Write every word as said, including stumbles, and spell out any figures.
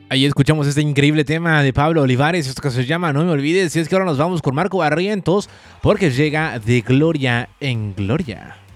Ahí escuchamos este increíble tema de Pablo Olivares, esto que se llama No me olvides. Y es que ahora nos vamos con Marco Barrientos porque llega de gloria en gloria.